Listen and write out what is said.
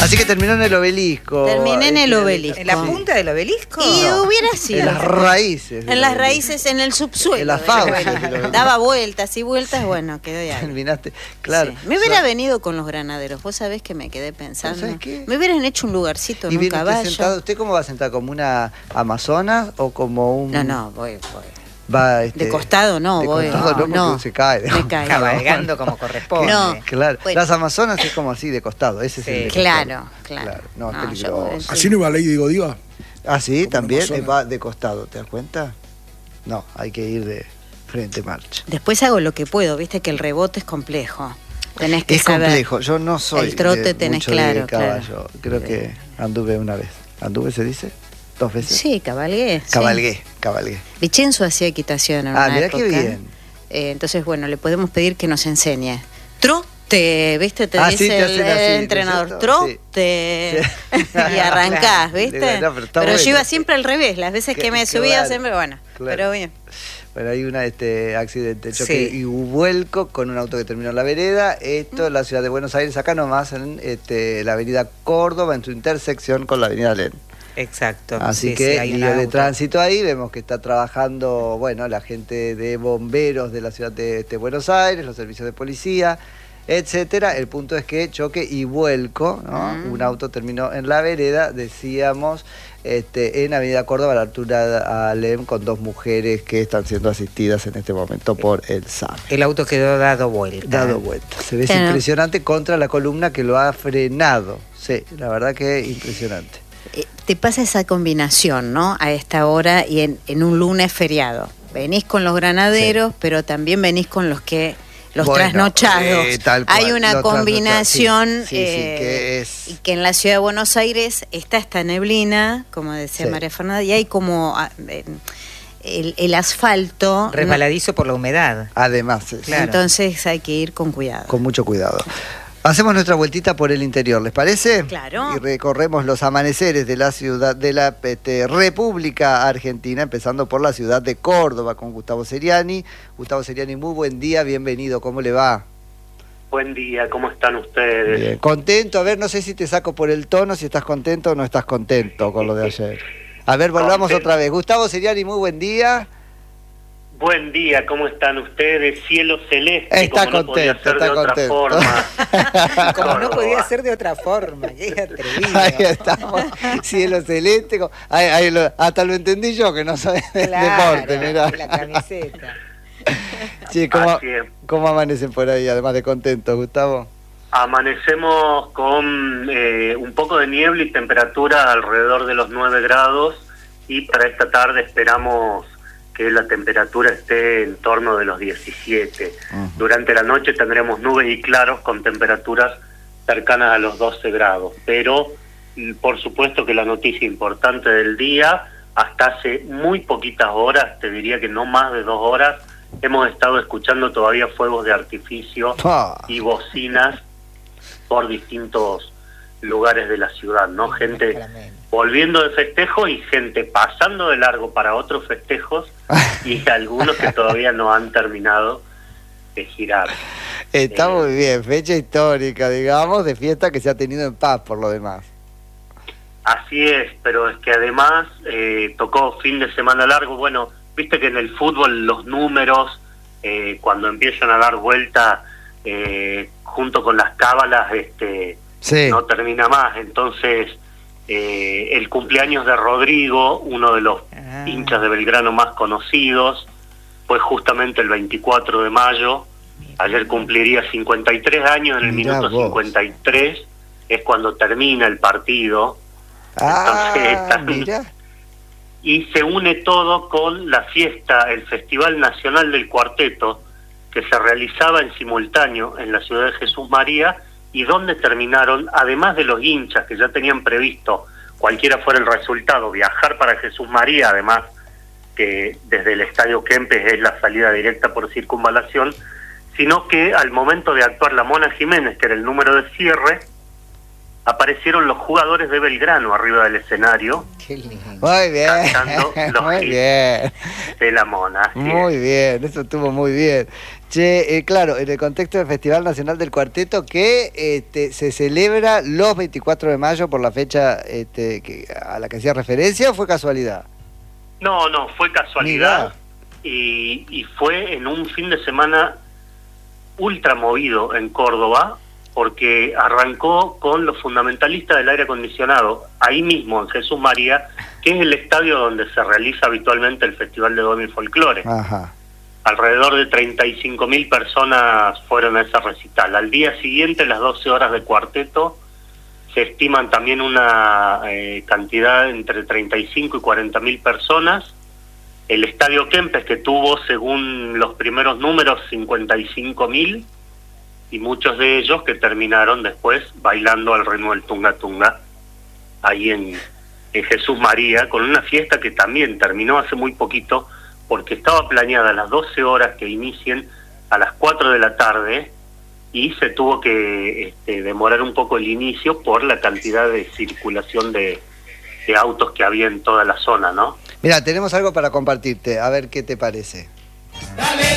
Así que terminó en el obelisco. Terminé en el obelisco. ¿En la punta del obelisco? Y No. hubiera sido. En las raíces. En las raíces, en el subsuelo. En las fauces del obelisco. Daba vueltas y vueltas, bueno, quedó ahí. Terminaste, claro. Sí. Me hubiera venido con los granaderos. Vos sabés que me quedé pensando. ¿Sabés qué? Me hubieran hecho un lugarcito en ¿Y un viene usted caballo. sentado? ¿Usted cómo va a sentar? ¿Como una amazona o como un...? No, voy. Va, De costado no, de voy. costado no, porque se cae. Me cae. Cabalgando como corresponde. No. Claro, Bueno. las amazonas es como así, de costado. Ese Sí. es el de Claro, costado. claro. No, es No, peligroso. yo- ¿Así no iba Lady Godiva? Ah, sí, Como también amazona. va de costado, ¿te das cuenta? No, hay que ir de frente marcha. Después hago lo que puedo, viste que el rebote es complejo. Tenés que Es saber. complejo, yo no soy El trote de tenés mucho claro, de caballo. claro. Creo que anduve una vez. ¿Anduve se dice? ¿2 veces? Sí, cabalgué. sí. Cabalgué. Vicenzo hacía equitación en Ah, una mirá época. qué bien. Entonces, bueno, le podemos pedir que nos enseñe. Trote, ¿viste? Te Ah, dice sí, te hacen así, ¿no es entrenador. cierto? Trote. Sí. Y arrancás, ¿viste? No, pero está pero yo bueno. iba siempre al revés. Las veces que me subía Claro, siempre, bueno. claro. Pero bien. Bueno, hay un accidente, choque Sí. y vuelco con un auto que terminó en la vereda. Esto en la ciudad de Buenos Aires, acá nomás, en la avenida Córdoba, en su intersección con la avenida Len. Exacto. Así Sí, que sí, hay un guía de auto. tránsito ahí, vemos que está trabajando, bueno, la gente de bomberos de la ciudad de Buenos Aires, los servicios de policía, etcétera. El punto es que choque y vuelco, ¿no? Un auto terminó en la vereda, decíamos, en Avenida Córdoba, a la altura de Alem, con 2 mujeres que están siendo asistidas en este momento por el SAME. El auto quedó dado vuelta. Dado vuelta. Se ve Claro. impresionante contra la columna que lo ha frenado. Sí, la verdad que impresionante. Te pasa esa combinación, ¿no? A esta hora y en un lunes feriado. Venís con los granaderos, pero también venís con los que... Los Bueno, trasnochados. tal cual, Hay una los combinación trasnochados, sí, que es... y que en la ciudad de Buenos Aires está esta neblina, como decía Sí. María Fernanda, y hay como el asfalto. Resbaladizo por la humedad. Además, es, Claro. Entonces hay que ir con cuidado. con mucho cuidado. Hacemos nuestra vueltita por el interior, ¿les parece? Claro. Y recorremos los amaneceres de la ciudad de la República Argentina, empezando por la ciudad de Córdoba con Gustavo Seriani. Gustavo Seriani, muy buen día, bienvenido, ¿cómo le va? Buen día, ¿cómo están ustedes? Bien. Contento, a ver, no sé si te saco por el tono, si estás contento o no estás contento con lo de ayer. A ver, volvamos Contento. otra vez. Gustavo Seriani, muy buen día. Buen día, ¿cómo están ustedes? Cielo celeste, Está como no podía contento, ser de está otra contento. forma. Como no Córdoba. podía ser de otra forma. Qué atrevido. Ahí estamos, cielo celeste. Hasta lo entendí yo, que no soy de Claro, deporte, mirá. la camiseta. Sí, Así es. ¿cómo amanecen por ahí, además de contentos, Gustavo? Amanecemos con un poco de niebla y temperatura alrededor de los 9 grados y para esta tarde esperamos que la temperatura esté en torno de los 17. Ujú. Durante la noche tendremos nubes y claros con temperaturas cercanas a los 12 grados, pero por supuesto que la noticia importante del día, hasta hace muy poquitas horas, te diría que no más de 2 horas, hemos estado escuchando todavía fuegos de artificio Ah. y bocinas por distintos lugares de la ciudad, ¿no? Gente volviendo de festejo y gente pasando de largo para otros festejos y algunos que todavía no han terminado de girar. Está muy bien, fecha histórica, digamos, de fiesta que se ha tenido en paz por lo demás. Así es, pero es que además tocó fin de semana largo. Bueno, viste que en el fútbol los números, cuando empiezan a dar vuelta junto con las cábalas, Sí. no termina más. Entonces, el cumpleaños de Rodrigo, uno de los hinchas de Belgrano más conocidos, fue justamente el 24 de mayo. Ayer cumpliría 53 años, en el Mirá minuto vos. 53 es cuando termina el partido. Entonces, Mira. y se une todo con la fiesta, el Festival Nacional del Cuarteto, que se realizaba en simultáneo en la ciudad de Jesús María, y donde terminaron, además de los hinchas que ya tenían previsto, cualquiera fuera el resultado, viajar para Jesús María, además que desde el Estadio Kempes es la salida directa por circunvalación, sino que al momento de actuar la Mona Jiménez, que era el número de cierre, aparecieron los jugadores de Belgrano arriba del escenario Qué lindo. Muy bien. cantando los Muy hits bien. de la Mona. Así Muy es. bien, eso estuvo muy bien. Che, claro, en el contexto del Festival Nacional del Cuarteto que se celebra los 24 de mayo por la fecha a la que hacía referencia, ¿o fue casualidad? No, fue casualidad y fue en un fin de semana ultra movido en Córdoba, porque arrancó con los fundamentalistas del aire acondicionado, ahí mismo en Jesús María, que es el estadio donde se realiza habitualmente el Festival de Domi Folclore. Ajá. Alrededor de 35.000 personas fueron a esa recital. Al día siguiente, las 12 horas de cuarteto, se estiman también una cantidad entre 35 y 40.000 personas. El Estadio Kempes, que tuvo, según los primeros números, 55.000, y muchos de ellos que terminaron después bailando al ritmo del Tunga Tunga, ahí en Jesús María, con una fiesta que también terminó hace muy poquito, porque estaba planeada a las 12 horas que inicien a las 4 de la tarde, y se tuvo que demorar un poco el inicio por la cantidad de circulación de autos que había en toda la zona, ¿no? Mira, tenemos algo para compartirte, a ver qué te parece. Dale.